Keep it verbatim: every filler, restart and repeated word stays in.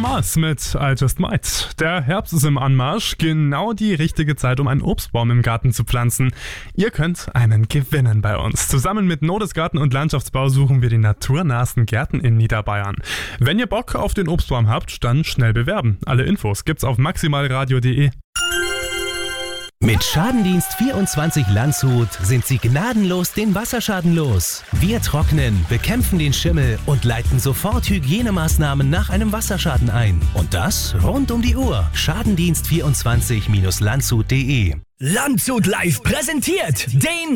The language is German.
Mars mit I Just Might. Der Herbst ist im Anmarsch, genau die richtige Zeit, um einen Obstbaum im Garten zu pflanzen. Ihr könnt einen gewinnen bei uns. Zusammen mit Nodes Garten und Landschaftsbau suchen wir die naturnahesten Gärten in Niederbayern. Wenn ihr Bock auf den Obstbaum habt, dann schnell bewerben. Alle Infos gibt's auf maximalradio punkt de. Mit Schadendienst vierundzwanzig Landshut sind Sie gnadenlos den Wasserschaden los. Wir trocknen, bekämpfen den Schimmel und leiten sofort Hygienemaßnahmen nach einem Wasserschaden ein. Und das rund um die Uhr. Schadendienst vierundzwanzig Landshut punkt de. Landshut Live präsentiert den